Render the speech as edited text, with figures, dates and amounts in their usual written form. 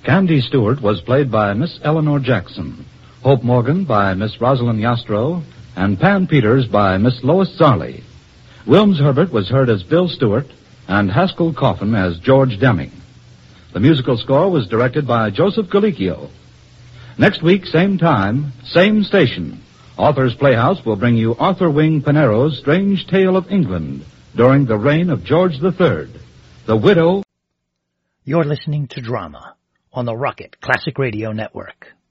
Candy Stewart was played by Miss Eleanor Jackson, Hope Morgan by Miss Rosalind Yastro, and Pan Peters by Miss Lois Zarley. Wilms Herbert was heard as Bill Stewart, and Haskell Coffin as George Deming. The musical score was directed by Joseph Colicchio. Next week, same time, same station, Author's Playhouse will bring you Arthur Wing Pinero's Strange Tale of England during the reign of George III. The Widow. You're listening to Drama on the Rocket Classic Radio Network.